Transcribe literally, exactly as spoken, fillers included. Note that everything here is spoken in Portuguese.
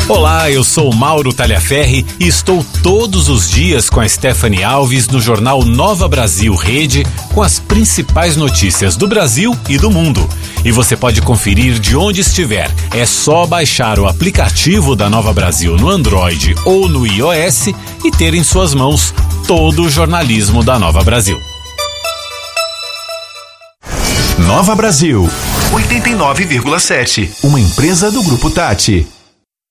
Olá, eu sou o Mauro Talhaferri e estou todos os dias com a Stephanie Alves no jornal Nova Brasil Rede com as principais notícias do Brasil e do mundo. E você pode conferir de onde estiver. É só baixar o aplicativo da Nova Brasil no Android ou no iOS e ter em suas mãos todo o jornalismo da Nova Brasil. Nova Brasil, oitenta e nove vírgula sete, uma empresa do Grupo Tati.